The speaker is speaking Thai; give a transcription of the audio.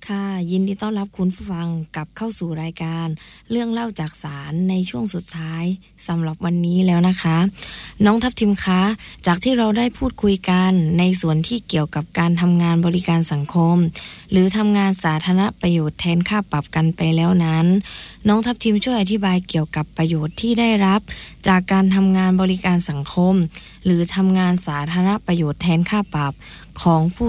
ค่ะยินดีต้อนรับคุณผู้ฟังกลับเข้าสู่รายการเรื่องเล่าจากศาลในช่วงสุดท้ายสำหรับวันนี้แล้วนะคะน้องทับทิมคะจากที่เราได้พูดคุยกันในส่วนที่เกี่ยวกับการทำงานบริการสังคมหรือทำงานสาธารณประโยชน์แทนค่าปรับกันไปแล้วนั้นน้องทับทิมช่วยอธิบายเกี่ยวกับประโยชน์ที่ได้รับจากการทำงานบริการสังคมหรือทำงานสาธารณประโยชน์แทนค่าปรับของผู้